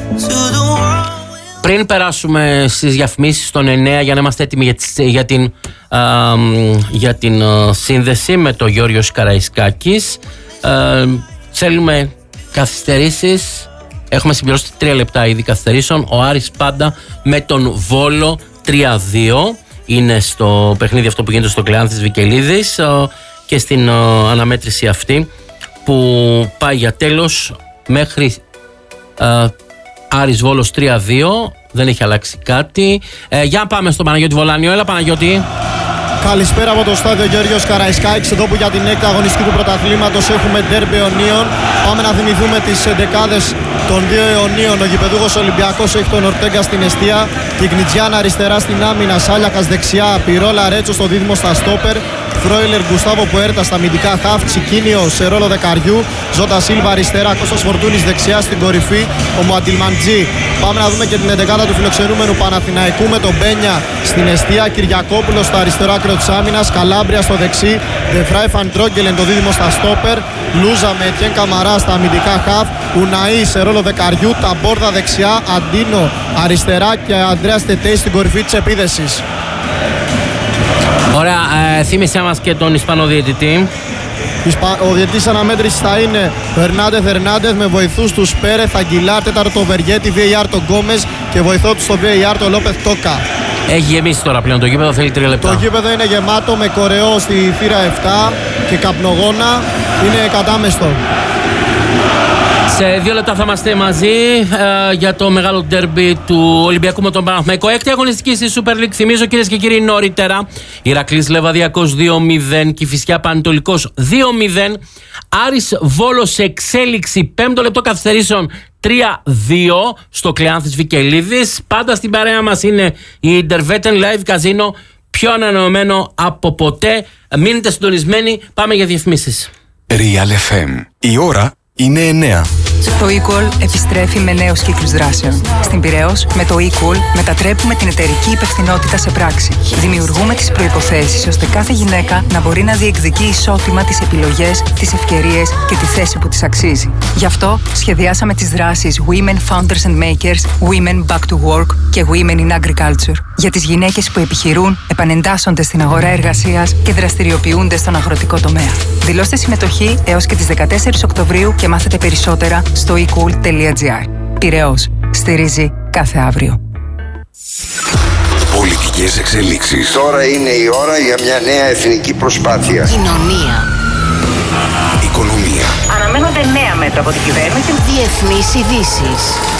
Πριν περάσουμε στις διαφημίσεις των 9 για να είμαστε έτοιμοι για την σύνδεση με τον Γιώργο Καραϊσκάκης, θέλουμε καθυστερήσεις. Έχουμε συμπληρώσει 3 λεπτά ήδη καθυστερήσεων. Ο Άρης πάντα με τον Βόλο 3-2 είναι στο παιχνίδι αυτό που γίνεται στο Κλεάνθης Βικελίδης και στην αναμέτρηση αυτή που πάει για τέλος μέχρι Άρης Βόλος 3-2. Δεν έχει αλλάξει κάτι. Για να πάμε στον Παναγιώτη Βολάνιο. Έλα Παναγιώτη. Καλησπέρα από το στάδιο Γεώργιος Καραϊσκάκης, εδώ που για την έκτα αγωνιστική του πρωταθλήματος έχουμε ντέρμπι αιωνίων. Πάμε να θυμηθούμε τις εντεκάδες των δύο αιωνίων. Ο γηπεδούχος Ολυμπιακός έχει τον Ορτέγκα στην εστία, Κιγνιτζιάν αριστερά στην άμυνα, Σάλιακας δεξιά, Πιρόλα Ρέτσο στο δίδυμο στα στόπερ, Φρόιλερ Γκουστάβο Πουέρτα στα αμυντικά χαφ, Τσικίνιο σε ρόλο δεκαριού, Ζώτα Σίλβα αριστερά, Κώστας Φορτούνης δεξιά στην κορυφή, ο Μουαντιλμαντζή. Πάμε να δούμε και την εντεκάδα του φιλοξενούμενου Παναθηναϊκού με τον Μπένια στην εστία, Κυριακόπουλος στο αριστερό άκρο της άμυνας, Καλάμπρια στο δεξί, Δεφράι Φαντρόγκελεν το δίδυμο στα στόπερ, Λούζα με Ετιέν Καμαρά στα αμυντικά χαφ, Ουναή σε ρόλο δεκαριού, Ταμπόρδα δεξιά, Αντίνο αριστερά και Ανδρέας Τετέι στην κορυφή της επίδεσης. Ωραία, θύμισέ μας και τον Ισπανό διαιτητή. Ο διαιτητής αναμέτρησης θα είναι ο Ερνάντεθ με βοηθούς τους Πέρεθ, Αγγιλάρ, τέταρτο Βεργέτη, VAR τον Γκόμες και βοηθό του στο VAR τον Λόπεθ Τόκα. Έχει γεμίσει τώρα πλέον το γήπεδο, θέλει 3 λεπτά. Το γήπεδο είναι γεμάτο με κορεό στη θύρα 7 και καπνογόνα, είναι κατάμεστο. Σε 2 λεπτά θα είμαστε μαζί για το μεγάλο ντέρμπι του Ολυμπιακού με τον Παναθηναϊκό. Έκτη αγωνιστική στη Super League. Θυμίζω κυρίες και κύριοι νωρίτερα. Ηρακλής Λεβαδιακός 2-0. Κηφισιά Πανετολικός 2-0. Άρης Βόλος σε εξέλιξη. 5ο λεπτό καθυστερήσεων 3-2 στο Κλεάνθης Βικελίδης. Πάντα στην παρέα μας είναι η Intervetten Live Casino. Πιο ανανεωμένο από ποτέ. Μείνετε συντονισμένοι. Πάμε για διαφημίσεις. Real FM. Η ώρα είναι 9. Το eCall επιστρέφει με νέους κύκλους δράσεων. Στην Πειραιώς, με το eCall μετατρέπουμε την εταιρική υπευθυνότητα σε πράξη. Δημιουργούμε τις προϋποθέσεις ώστε κάθε γυναίκα να μπορεί να διεκδικεί ισότιμα τις επιλογές, τις ευκαιρίες και τη θέση που της αξίζει. Γι' αυτό σχεδιάσαμε τις δράσεις Women Founders and Makers, Women Back to Work και Women in Agriculture. Για τις γυναίκες που επιχειρούν, επανεντάσσονται στην αγορά εργασίας και δραστηριοποιούνται στον αγροτικό τομέα. Δηλώστε συμμετοχή έως και τις 14 Οκτωβρίου και μάθετε περισσότερα στο ecool.gr. Πειραιώς. Στηρίζει κάθε αύριο. Πολιτικές εξελίξεις. Τώρα είναι η ώρα για μια νέα εθνική προσπάθεια. Κοινωνία. Οικονομία. Αναμένονται νέα μέτρα από την κυβέρνηση. Διεθνείς ειδήσεις.